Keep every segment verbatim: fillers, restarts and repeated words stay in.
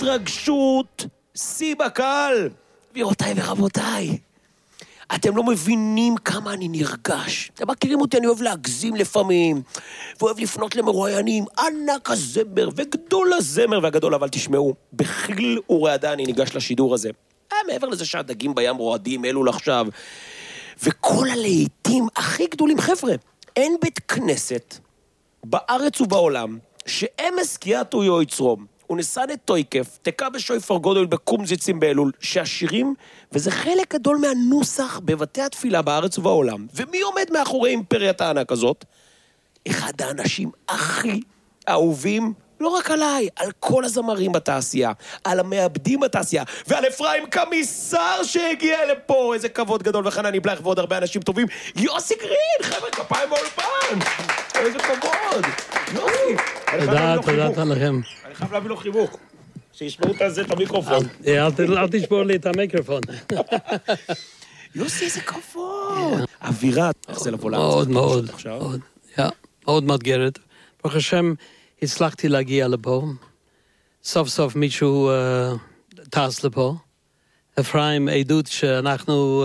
התרגשות, שיא בקהל. גבירותיי ורבותיי, אתם לא מבינים כמה אני נרגש. אתם מכירים אותי, אני אוהב להגזים לפעמים, ואוהב לפנות למרואיינים, ענק הזמר וגדול הזמר והגדול, אבל תשמעו, בחיל ורעדה אני ניגש לשידור הזה. אה, מעבר לזה שהדגים בים רועדים, אלו לעכשיו, וכל הלהיטים הכי גדולים, חבר'ה, אין בית כנסת בארץ ובעולם, שאמס קיאטו יויצרום, ונסד את טויקף, תקע בשויפר גודל בקומזיצים באלול, שהשירים, וזה חלק גדול מהנוסח בבתי התפילה בארץ ובעולם, ומי עומד מאחורי אימפריית הענק הזאת? אחד האנשים הכי אהובים, לא רק עליי, על כל הזמרים בתעשייה, על המעבדים בתעשייה, ועל אפרים קמיסר שהגיע לפה, איזה כבוד גדול, וחנני בלייך ועוד הרבה אנשים טובים, יוסי גרין, חבר'ה, כפיים באולפן, איזה כבוד, יוסי. תודה, תודה לכם. אני חייב להביא לו חיבוק, שישמעו את המיקרופון. אל תשבור לי את המיקרופון. יוסי, איזה כבוד. אווירה, איך זה לבוא לארץ? מאוד, מאוד, מאוד מאתגרת. ברוך השם, הצלחתי להגיע לפה. סוף סוף מישהו טס לפה. אפרים, עדות שאנחנו,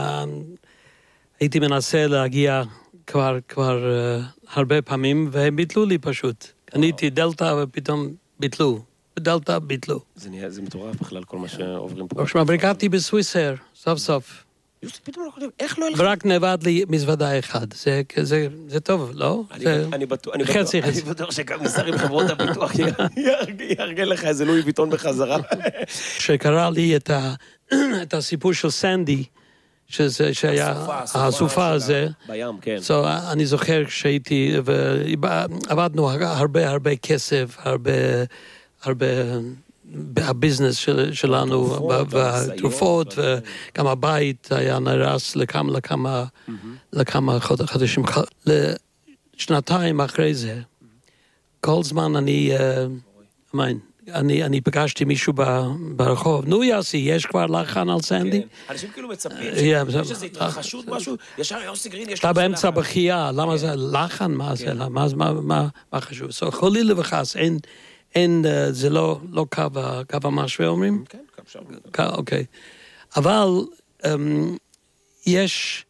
הייתי מנסה להגיע כבר, כבר הרבה פעמים, והם ביטלו לי פשוט. קניתי דלטה ופתאום ביטלו. בדלטה ביטלו. זה נהיה, זה מטורף בכלל כל מה שעוברים פה. עכשיו, ברכתי בסוויסר, סוף סוף. יוסי, פתאום לא חושב, איך לא הלך? ורק נבד לי מזוודה אחד. זה, זה, זה טוב, לא? אני בטוח, אני בטוח, אני בטוח שגם מסר עם חברות הביטוח יארגן לך איזה לואי ויטון בחזרה. שקרא לי את הסיפור של סנדי, שזה, שהיה הסופה הזה. בים, כן. So, אני זוכר כשהייתי, ועבדנו הרבה הרבה כסף, הרבה, הרבה, הביזנס של, שלנו, והתרופות, וגם הבית היה נרס לכמה, לכמה, לכמה חודשים, לשנתיים אחרי זה. כל זמן אני, אמן, אני, אני פגשתי מישהו ברחוב, נו יוסי, יש כבר לחן על סנדי? אנשים כאילו מצפים, יש איזו התרחשות משהו, ישר יוסי גרין, יש... אתה באמצע בחייה, למה זה לחן? מה זה? מה חשוב? חלילה וחס, אין, זה לא קו המשווה אומרים? כן, קו שם. אוקיי. אבל יש,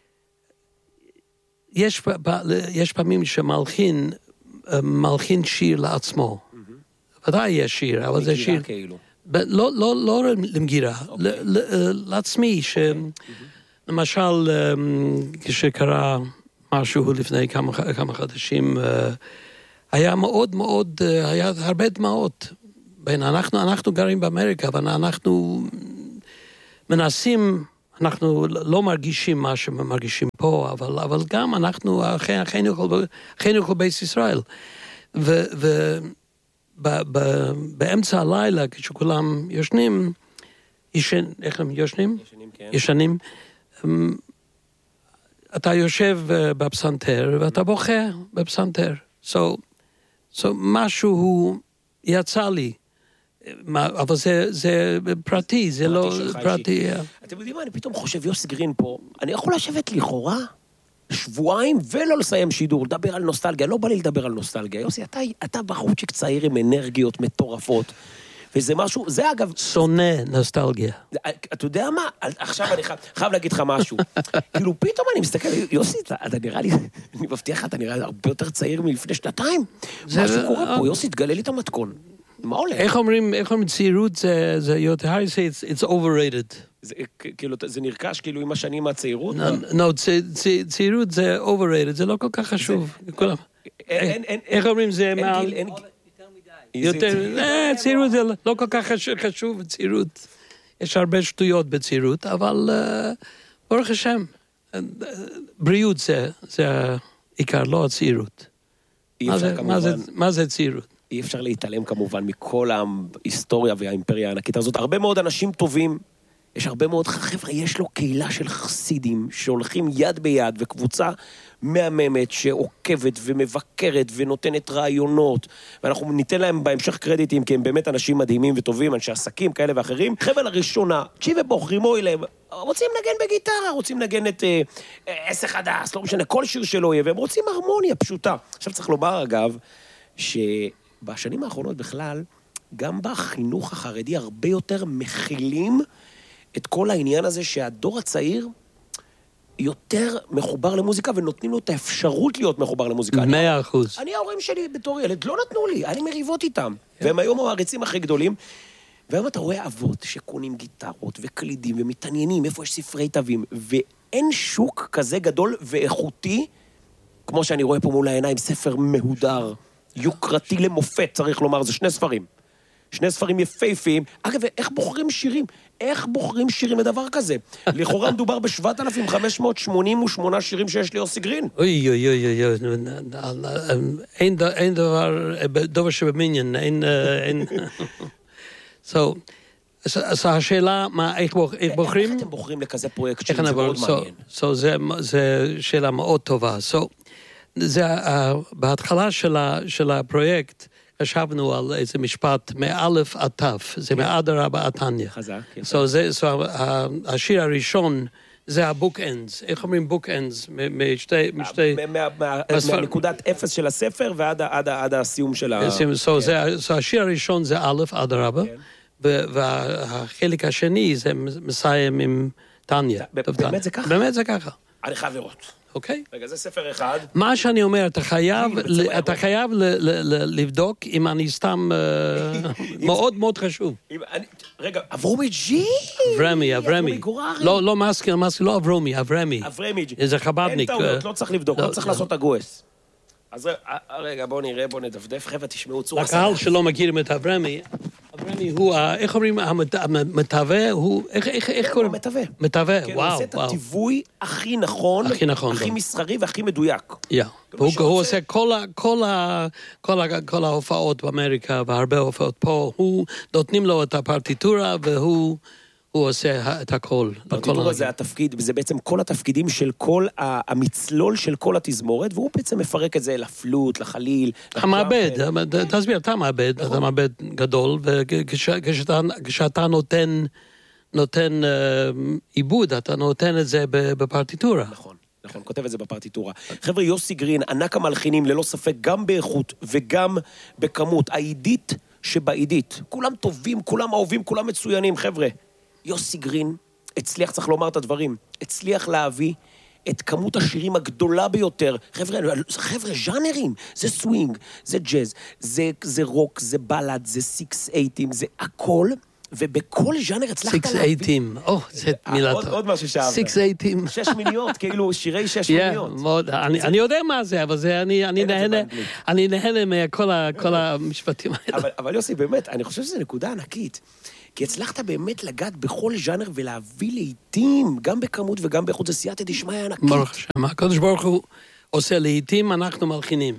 יש פעמים שמלחין, מלחין שיר לעצמו. ודאי יש שיר, אבל זה שיר... כאילו. לא, לא, לא למגירה, לעצמי, שלמשל, כשקרה משהו לפני כמה חודשים, היה מאוד מאוד, היה הרבה דמעות. אנחנו, אנחנו גרים באמריקה, אבל אנחנו מנסים, אנחנו לא מרגישים מה שמרגישים פה, אבל, אבל גם אנחנו, אחינו כל בית ישראל. ו... ו באמצע הלילה, כשכולם ישנים, ישן, איך הם ישנים? ישנים, כן. ישנים. אתה יושב בפסנתר, ואתה בוכה בפסנתר. So, so משהו יצא לי. אבל זה, זה פרטי, זה לא פרטי. אתם יודעים מה, אני פתאום חושב, יוסי גרין פה, אני יכול לשבת לכאורה שבועיים ולא לסיים שידור, לדבר על נוסטלגיה, לא בא לי לדבר על נוסטלגיה. יוסי, אתה, אתה בחורצ'יק צעיר עם אנרגיות מטורפות, וזה משהו, זה אגב... שונא נוסטלגיה. אתה יודע מה? עכשיו אני חייב, חייב להגיד לך משהו. כאילו, פתאום אני מסתכל, יוסי, אתה, אתה נראה לי, אני מבטיח לך, אתה נראה לי הרבה יותר צעיר מלפני שנתיים. משהו קורה פה, יוסי, תגלה לי את המתכון. מה הולך? איך אומרים, איך אומרים, צעירות זה, זה יותר, how you say it's, it's overrated. זה, כאילו, זה נרכש כאילו עם השנים מהצעירות? לא, צעירות זה overrated, זה לא כל כך חשוב. איך אומרים זה מה... יותר, צעירות זה לא כל כך חשוב, צעירות. יש הרבה שטויות בצעירות, אבל ברוך השם, בריאות זה העיקר, לא הצעירות. מה זה צעירות? אי אפשר להתעלם כמובן מכל ההיסטוריה והאימפריה הענקית הזאת. הרבה מאוד אנשים טובים, יש הרבה מאוד חבר'ה, יש לו קהילה של חסידים שהולכים יד ביד, וקבוצה מהממת שעוקבת ומבקרת ונותנת רעיונות, ואנחנו ניתן להם בהמשך קרדיטים, כי הם באמת אנשים מדהימים וטובים, אנשי עסקים כאלה ואחרים. חבר'ה לראשונה, תשיב ובוחרים אוי להם, רוצים לנגן בגיטרה, רוצים לנגן את עשר חדש, לא משנה, כל שיר שלו יהיה, והם רוצים הרמוניה פשוטה. עכשיו צריך לומר אגב, שבשנים האחרונות בכלל, גם בחינוך החרדי הרבה יותר מכילים את כל העניין הזה שהדור הצעיר יותר מחובר למוזיקה, ונותנים לו את האפשרות להיות מחובר למוזיקה. מאה אחוז. אני, ההורים שלי בתור ילד לא נתנו לי, אני מריבות איתם. והם היום המעריצים הכי גדולים. והיום אתה רואה אבות שקונים גיטרות וקלידים ומתעניינים איפה יש ספרי תווים, ואין שוק כזה גדול ואיכותי, כמו שאני רואה פה מול העיניים, ספר מהודר, יוקרתי למופת, צריך לומר, זה שני ספרים. שני ספרים יפהפיים. אגב, איך בוחרים שירים? איך בוחרים שירים לדבר כזה? לכאורה מדובר ב-שבעת אלפים חמש מאות שמונים ושמונה שירים שיש ליוסי גרין. אוי, אוי, אוי, אוי, אין דבר, דבר שבמיניון, אין... So, אז השאלה, מה, איך בוחרים? איך אתם בוחרים לכזה פרויקט שזה מאוד מעניין? So, זה שאלה מאוד טובה. So, זה, בהתחלה של הפרויקט, חשבנו על איזה משפט מאלף עד תף, זה מאדרבה עד תניא. חזק, יפה. So, זה, so, השיר הראשון, זה הבוק אנדס. איך אומרים בוק אנדס? משתי... מהנקודת אפס של הספר ועד הסיום של ה... So, השיר הראשון זה א' עד רבא, והחלק השני זה מסיים עם תניא. באמת זה ככה? באמת זה ככה. אני חייב לראות. אוקיי? רגע, זה ספר אחד. מה שאני אומר, אתה חייב, אתה חייב לבדוק אם אני סתם מאוד מאוד חשוב. רגע, אברומי ג'י! אברמי, אברמי. לא, לא מסקי, מסקי, לא אברומי, אברמי. אברמי ג'י. זה חבדניק. אין טעויות, לא צריך לבדוק, לא צריך לעשות את הגויס. אז רגע, בואו נראה, בואו נדפדף, חבר'ה, תשמעו צורה. לקהל שלא מכירים את אברמי, אברמי הוא, איך אומרים, המתווה, הוא, איך קוראים? המתווה. מתווה, וואו, וואו. הוא עושה את הטיווי הכי נכון, הכי נכון, הכי מסחרי והכי מדויק. יא, והוא עושה כל ההופעות באמריקה, והרבה הופעות פה, הוא נותנים לו את הפרטיטורה, והוא... הוא עושה את הכל. פרטיטורה זה התפקיד, וזה בעצם כל התפקידים של כל המצלול של כל התזמורת, והוא בעצם מפרק את זה לפלוט, לחליל. המעבד, תסביר, אתה מעבד, אתה מעבד גדול, וכשאתה נותן, נותן עיבוד, אתה נותן את זה בפרטיטורה. נכון, נכון, כותב את זה בפרטיטורה. חבר'ה, יוסי גרין, ענק המלחינים, ללא ספק, גם באיכות וגם בכמות. העידית שבעידית. כולם טובים, כולם אהובים, כולם מצוינים, חבר'ה. יוסי גרין הצליח, צריך לומר את הדברים, הצליח להביא את כמות השירים הגדולה ביותר. חבר'ה, חבר'ה, ז'אנרים, זה סווינג, זה ג'אז, זה, זה רוק, זה בלד, זה סיקס אייטים, זה הכל, ובכל ז'אנר הצלחת להביא... סיקס אייטים, או, זה מילה טוב. עוד משהו שאהבת. סיקס אייטים. שש מיניות, כאילו שירי שש מיניות. אני יודע מה זה, אבל זה, אני נהנה, אני נהנה מכל המשפטים האלה. אבל יוסי, באמת, אני חושב שזו נקודה ענקית. כי הצלחת באמת לגעת בכל ז'אנר ולהביא לעיתים, גם בכמות וגם באיכות, זה סייעתא דשמיא ענקית. ברוך השם, הקדוש ברוך הוא עושה לעיתים, אנחנו מלחינים.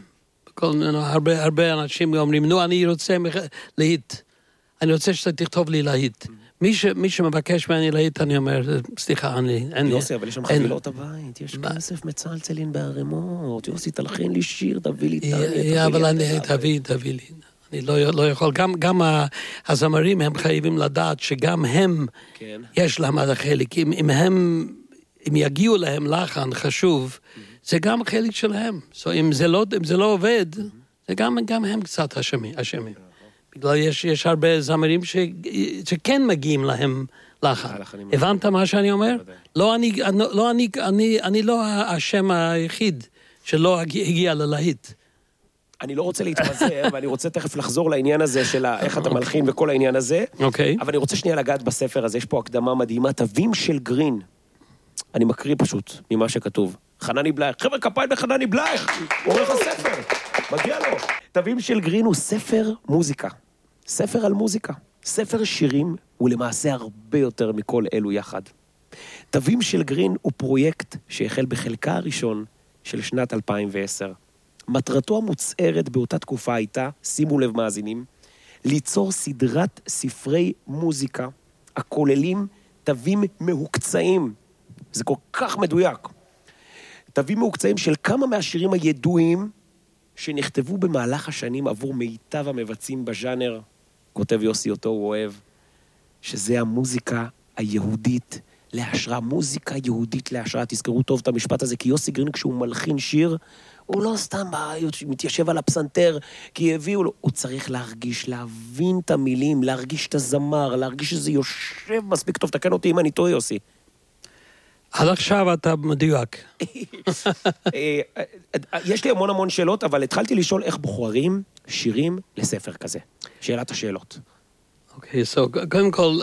הרבה, הרבה אנשים אומרים, נו, אני רוצה להיט. אני רוצה שאתה תכתוב לי להיט. מי, ש, מי שמבקש ממני להיט, אני אומר, סליחה, אני... יוסי, אבל יש שם חבילות הבית, יש כסף מצלצלין בערימות, יוסי, תלחין לי שיר, תביא לי תניה, אבל אני, תביא, תביא לי. אני לא, לא יכול, גם, גם הזמרים הם חייבים לדעת שגם הם, כן. יש להם עד החלק, אם, אם הם, אם יגיעו להם לחן חשוב, mm-hmm. זה גם החלק שלהם. So, אם זה לא, אם זה לא עובד, mm-hmm. זה גם, גם הם קצת אשמים, אשמים. Mm-hmm. בגלל יש, יש הרבה זמרים ש, שכן מגיעים להם לחן. הבנת מה שאני אומר? לא, אני, לא, אני, אני, אני לא השם היחיד שלא הגיע ללהיט. אני לא רוצה להתפזר, ואני רוצה תכף לחזור לעניין הזה של איך אתה מלחין וכל העניין הזה. אוקיי. אבל אני רוצה שנייה לגעת בספר הזה, יש פה הקדמה מדהימה, תווים של גרין. אני מקריא פשוט ממה שכתוב. חנני בלייך, חבר'ה כפיים לחנני בלייך, הוא עורך הספר, מגיע לו. תווים של גרין הוא ספר מוזיקה, ספר על מוזיקה, ספר שירים הוא למעשה הרבה יותר מכל אלו יחד. תווים של גרין הוא פרויקט שהחל בחלקה הראשון של שנת אלפיים ועשר. מטרתו המוצהרת באותה תקופה הייתה, שימו לב מאזינים, ליצור סדרת ספרי מוזיקה הכוללים תווים מהוקצעים. זה כל כך מדויק. תווים מהוקצעים של כמה מהשירים הידועים שנכתבו במהלך השנים עבור מיטב המבצעים בז'אנר, כותב יוסי אותו הוא אוהב, שזה המוזיקה היהודית להשראה, מוזיקה יהודית להשראה. תזכרו טוב את המשפט הזה, כי יוסי גרין כשהוא מלחין שיר, הוא לא סתם מתיישב על הפסנתר, כי הביאו לו, הוא צריך להרגיש, להבין את המילים, להרגיש את הזמר, להרגיש שזה יושב מספיק טוב, תקן אותי אם אני טועה, יוסי. עד עכשיו אתה מדויק. יש לי המון המון שאלות, אבל התחלתי לשאול איך בוחרים שירים לספר כזה. שאלת השאלות. אוקיי, אז קודם כל,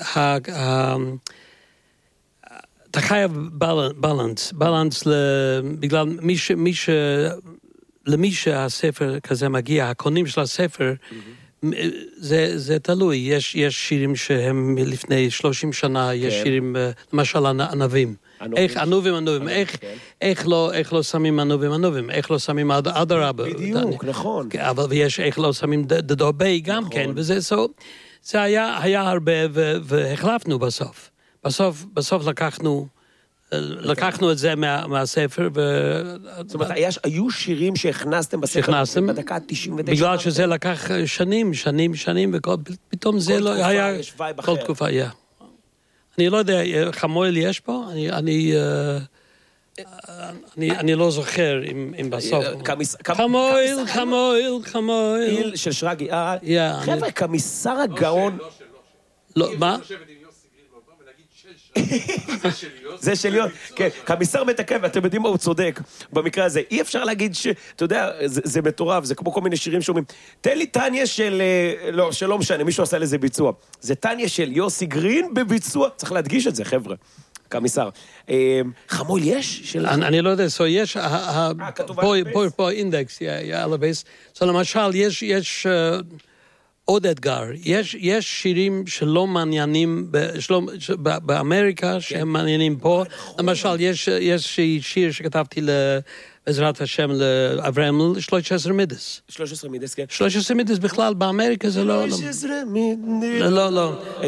אתה חייב בלנס, בלנס בגלל מי ש... למי שהספר כזה מגיע, הקונים של הספר, זה, זה תלוי. יש, יש שירים שהם לפני שלושים שנה, יש שירים, למשל, ענבים. איך, ענובים, ענובים. איך, איך לא, איך לא שמים ענובים, ענובים. איך לא שמים עד הרבה. בדיוק, נכון. אבל ויש איך לא שמים דדובי גם כן, וזה זה היה, היה הרבה, והחלפנו בסוף. בסוף, בסוף לקחנו, לקחנו את זה מה, מהספר, ו... זאת אומרת, היו שירים שהכנסתם בספר, שהכנסתם, בדקה ה-תשעים ותשע. בגלל שזה לקח שנים, שנים, שנים, ופתאום זה לא היה... כל תקופה, היה. אני לא יודע, חמואל יש פה? אני, אני, אני, אני לא זוכר אם בסוף. חמואל, חמואל, חמואל. איל של שרגי. חבר'ה, כמיסר הגאון... לא, מה? זה של יוסי, כן, כמיסר מתקן, ואתם יודעים מה הוא צודק במקרה הזה. אי אפשר להגיד ש... אתה יודע, זה מטורף, זה כמו כל מיני שירים שאומרים, תן לי טניה של... לא, שלא משנה, מישהו עשה לזה ביצוע. זה טניה של יוסי גרין בביצוע. צריך להדגיש את זה, חבר'ה. כמיסר. חמול יש? אני לא יודע, so יש... פה אינדקס, על הבייס. so למשל, יש... עוד אתגר, יש, יש שירים שלא מעניינים, שלא, באמריקה שהם מעניינים פה, למשל, יש, יש שיר שכתבתי בעזרת השם לאברהם, שלוש עשרה מידס. שלוש עשרה מידס, כן. שלוש עשרה מידס בכלל באמריקה זה לא... שלוש עשרה מידס. לא, לא.